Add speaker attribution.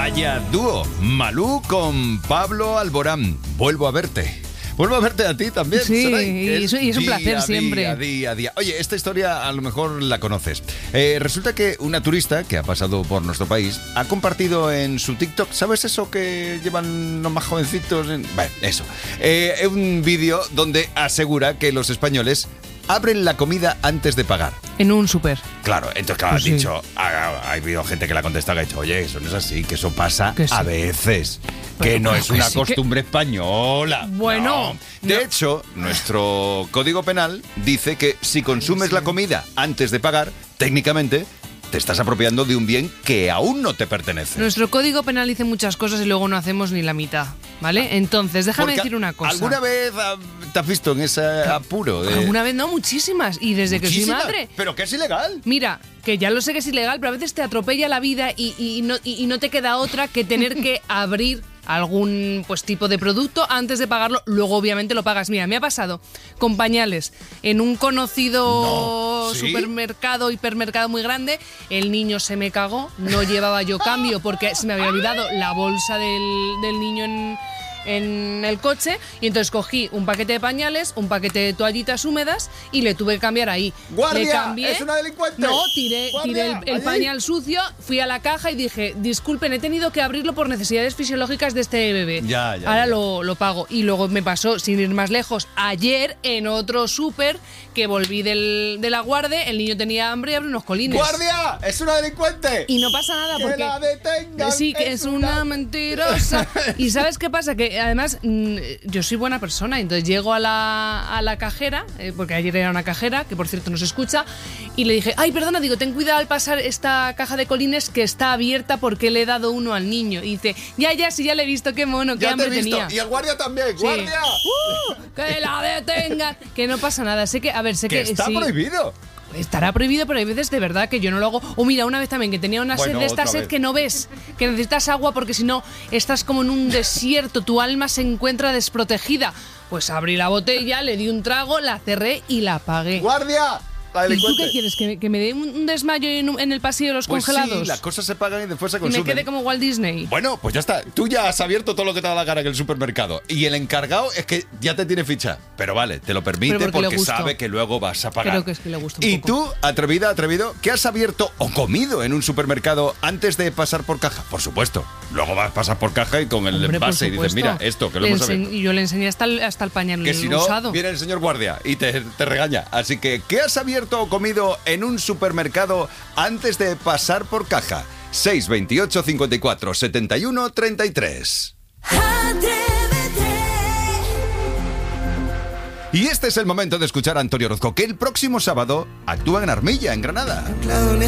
Speaker 1: Vaya dúo, Malú con Pablo Alborán. Vuelvo a verte. Vuelvo a verte a ti también.
Speaker 2: Sí,
Speaker 1: Saray,
Speaker 2: y es un placer siempre.
Speaker 1: Día. Oye, esta historia a lo mejor la conoces. Resulta que una turista que ha pasado por nuestro país ha compartido en su TikTok, ¿sabes eso que llevan los más jovencitos? Bueno, eso. Un vídeo donde asegura que los españoles abren la comida antes de pagar.
Speaker 2: En un súper.
Speaker 1: Claro, entonces claro,
Speaker 2: Pues
Speaker 1: ha dicho, ha habido gente que le ha contestado, que ha dicho, oye, eso no es así, que eso pasa
Speaker 2: Que sí.
Speaker 1: a veces,
Speaker 2: Pero
Speaker 1: que no es una
Speaker 2: sí,
Speaker 1: costumbre española.
Speaker 2: Bueno,
Speaker 1: No. De hecho, nuestro Código Penal dice que si consumes la comida antes de pagar, técnicamente te estás apropiando de un bien que aún no te pertenece.
Speaker 2: Nuestro código penal dice muchas cosas y luego no hacemos ni la mitad, ¿vale? Entonces, déjame
Speaker 1: Porque
Speaker 2: decir una cosa.
Speaker 1: ¿Alguna vez te has visto en ese apuro?
Speaker 2: Alguna vez no, muchísimas. Y desde que soy
Speaker 1: Muchísimas,
Speaker 2: madre.
Speaker 1: pero que es ilegal.
Speaker 2: Mira, que ya lo sé que es ilegal, pero a veces te atropella la vida y no te queda otra que tener que abrir algún tipo de producto antes de pagarlo. Luego obviamente lo pagas. Mira, me ha pasado con pañales en un conocido supermercado, hipermercado muy grande. El niño se me cagó, no llevaba yo cambio porque se me había olvidado la bolsa del niño en el coche, y entonces cogí un paquete de pañales, un paquete de toallitas húmedas y le tuve que cambiar ahí.
Speaker 1: ¡Guardia!
Speaker 2: Le cambié,
Speaker 1: ¡Es una delincuente!
Speaker 2: No, tiré el
Speaker 1: allí.
Speaker 2: pañal sucio, fui a la caja y dije, disculpen, he tenido que abrirlo por necesidades fisiológicas de este bebé. Ahora lo pago. Y luego me pasó, sin ir más lejos, ayer en otro súper que volví de la guardia, el niño tenía hambre y abrí unos colines.
Speaker 1: ¡Guardia! ¡Es una delincuente!
Speaker 2: Y no pasa nada porque...
Speaker 1: ¡Que la detengan!
Speaker 2: Sí, que es una mentirosa. ¿Y sabes qué pasa? Que además yo soy buena persona, entonces llego a la cajera, porque ayer era una cajera, que por cierto no se escucha, y le dije, ay, perdona, digo, ten cuidado al pasar esta caja de colines que está abierta porque le he dado uno al niño. Y dice, ya, sí, ya le he visto, qué mono, qué hambre tenía.
Speaker 1: Y el guardia también,
Speaker 2: Sí.
Speaker 1: ¡guardia!
Speaker 2: ¡Que la detengan! Que no pasa nada, sé que
Speaker 1: está
Speaker 2: sí.
Speaker 1: prohibido.
Speaker 2: Estará prohibido, pero hay veces de verdad que yo no lo hago. O mira, una vez también que tenía una sed de esta sed que no ves, que necesitas agua porque si no estás como en un desierto, tu alma se encuentra desprotegida. Pues abrí la botella, le di un trago, la cerré y la apagué.
Speaker 1: ¡Guardia! La
Speaker 2: ¿Y tú
Speaker 1: delincuente.
Speaker 2: qué quieres? ¿Que me dé un desmayo en el pasillo de los
Speaker 1: Pues
Speaker 2: congelados?
Speaker 1: sí, las cosas se pagan y después se
Speaker 2: Y
Speaker 1: consumen.
Speaker 2: me quede como Walt Disney.
Speaker 1: Bueno, pues ya está. Tú ya has abierto todo lo que te da la gana en el supermercado. Y el encargado es que ya te tiene ficha. Pero vale, te lo permite
Speaker 2: Pero porque
Speaker 1: porque
Speaker 2: le gusto.
Speaker 1: sabe que luego vas a pagar.
Speaker 2: Creo que es que le gusta un
Speaker 1: ¿Y
Speaker 2: poco.
Speaker 1: tú, atrevida, atrevido, qué has abierto o comido en un supermercado antes de pasar por caja? Por supuesto. Luego vas a pasar por caja y con el
Speaker 2: Hombre, por
Speaker 1: envase y dices,
Speaker 2: supuesto.
Speaker 1: mira, esto, que lo hemos abierto.
Speaker 2: Y yo le enseñé hasta el pañal
Speaker 1: Que si no,
Speaker 2: usado.
Speaker 1: viene el señor guardia y te regaña. Así que, ¿qué has abierto o comido en un supermercado antes de pasar por caja? 628 54 71 33. Y este es el momento de escuchar a Antonio Orozco, que el próximo sábado actúa en Armilla, en Granada.